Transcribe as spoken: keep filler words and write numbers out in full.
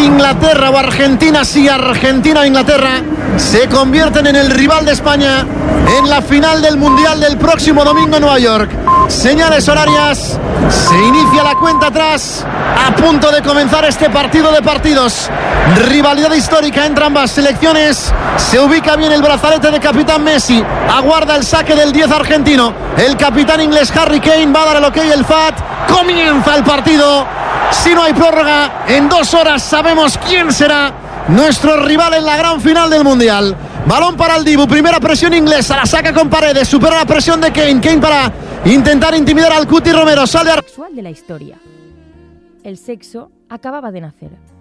Si Inglaterra o Argentina, si Argentina o Inglaterra se convierten en el rival de España en la final del Mundial del próximo domingo en Nueva York. Señales horarias, se inicia la cuenta atrás, a punto de comenzar este partido de partidos. Rivalidad histórica entre ambas selecciones. Se ubica bien el brazalete de capitán Messi, aguarda el saque del diez argentino. El capitán inglés Harry Kane va a dar el ok el F A T. Comienza el partido. Si no hay prórroga, en dos horas sabemos quién será nuestro rival en la gran final del Mundial. Balón para el Dibu, primera presión inglesa, la saca con Paredes, supera la presión de Kane. Kane para intentar intimidar al Cuti Romero, sale a... Sexual de la historia. El sexo acababa de nacer.